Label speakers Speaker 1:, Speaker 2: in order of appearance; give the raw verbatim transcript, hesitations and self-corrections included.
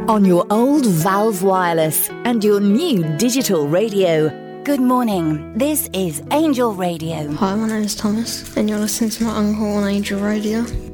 Speaker 1: On your old Valve Wireless and your new digital radio.
Speaker 2: Good morning. This is Angel Radio.
Speaker 3: Hi, my name is Thomas, and you're listening to my uncle on Angel Radio.